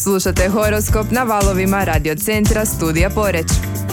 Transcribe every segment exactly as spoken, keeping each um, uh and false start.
Slušate horoskop na valovima Radio Centra Studija Poreč.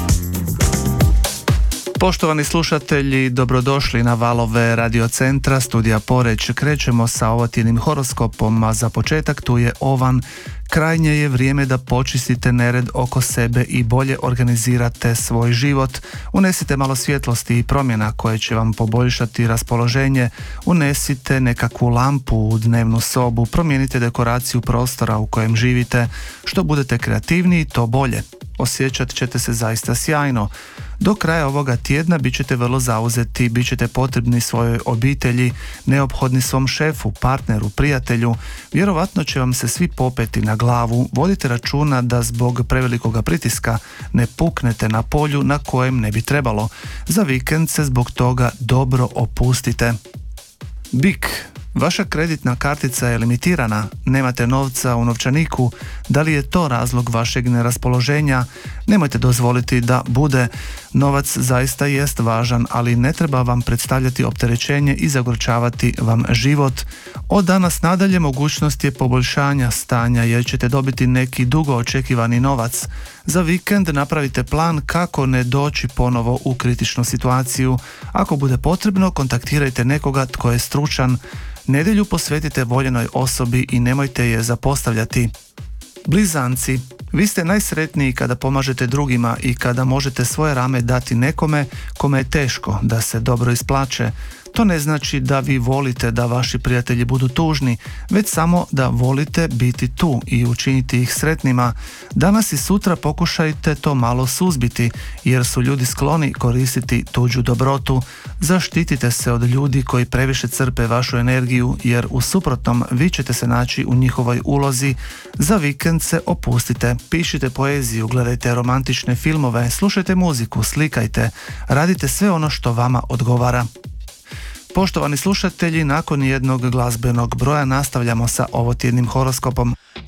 Poštovani slušatelji, dobrodošli na valove Radio Centra Studija Poreč. Krećemo sa ovotjednim horoskopom, a za početak tu je Ovan. Krajnje je vrijeme da počistite nered oko sebe i bolje organizirate svoj život. Unesite malo svjetlosti i promjena koje će vam poboljšati raspoloženje. Unesite nekakvu lampu u dnevnu sobu, promijenite dekoraciju prostora u kojem živite. Što budete kreativniji, to bolje. Osjećat ćete se zaista sjajno. Do kraja ovoga tjedna bit ćete vrlo zauzeti, bit ćete potrebni svojoj obitelji, neophodni svom šefu, partneru, prijatelju. Vjerovatno će vam se svi popeti na glavu. Vodite računa da zbog prevelikoga pritiska ne puknete na polju na kojem ne bi trebalo. Za vikend se zbog toga dobro opustite. Bik. Vaša kreditna kartica je limitirana, nemate novca u novčaniku. Da li je to razlog vašeg neraspoloženja? Nemojte dozvoliti da bude. Novac zaista jest važan, ali ne treba vam predstavljati opterećenje i zagorčavati vam život. Od danas nadalje mogućnost je poboljšanja stanja jer ćete dobiti neki dugo očekivani novac. Za vikend napravite plan kako ne doći ponovo u kritičnu situaciju. Ako bude potrebno, kontaktirajte nekoga tko je stručan. Nedjelju posvetite voljenoj osobi i nemojte je zapostavljati. Blizanci. Vi ste najsretniji kada pomažete drugima i kada možete svoje rame dati nekome kome je teško da se dobro isplače. To ne znači da vi volite da vaši prijatelji budu tužni, već samo da volite biti tu i učiniti ih sretnima. Danas i sutra pokušajte to malo suzbiti, jer su ljudi skloni koristiti tuđu dobrotu. Zaštitite se od ljudi koji previše crpe vašu energiju, jer u suprotnom vi ćete se naći u njihovoj ulozi. Za vikend se opustite, pišite poeziju, gledajte romantične filmove, slušajte muziku, slikajte, radite sve ono što vama odgovara. Poštovani slušatelji, nakon jednog glazbenog broja nastavljamo sa ovotjednim horoskopom.